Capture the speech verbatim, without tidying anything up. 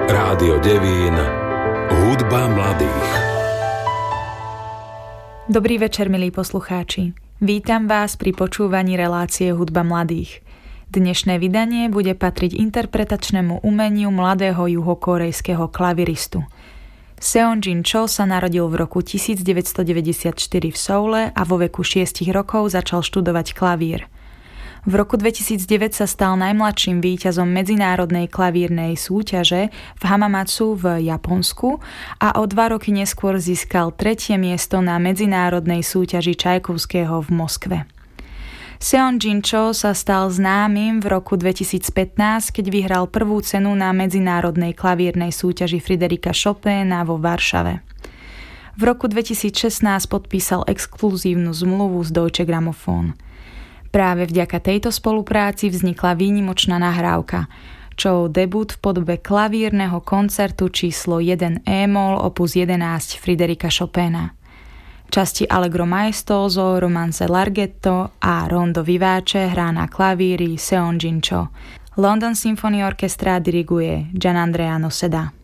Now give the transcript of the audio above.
Rádio Devín, hudba mladých. Dobrý večer, milí poslucháči. Vítam vás pri počúvaní relácie Hudba mladých. Dnešné vydanie bude patriť interpretačnému umeniu mladého juhokorejského klaviristu. Seongjin Cho sa narodil v roku devätnásťstodeväťdesiatštyri v Soule a vo veku šiestich rokov začal študovať klavír. V roku dvetisícdeväť sa stal najmladším víťazom medzinárodnej klavírnej súťaže v Hamamatsu v Japonsku a o dva roky neskôr získal tretie miesto na medzinárodnej súťaži Čajkovského v Moskve. Seongjin Cho sa stal známym v roku dvetisícpätnásť, keď vyhral prvú cenu na medzinárodnej klavírnej súťaži Fryderika Chopina vo Varšave. V roku dvetisícšestnásť podpísal exkluzívnu zmluvu s Deutsche Grammophon. Práve vďaka tejto spolupráci vznikla výnimočná nahrávka, Choov debut v podobe klavírneho koncertu číslo jeden e-moll opus jedenásť Fryderika Chopina. Časti Allegro maestoso, Romance larghetto a Rondo vivace hrá na klavíri Seongjin Cho. London Symphony Orchestra diriguje Gianandrea Noseda.